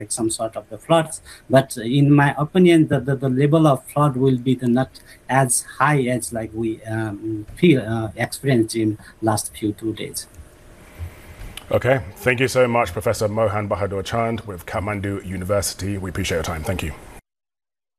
some sort of the floods. But in my opinion, the level of flood will be not as high as like we experienced in last few 2 days. Okay, thank you so much, Professor Mohan Bahadur Chand with Kathmandu University. We appreciate your time. Thank you.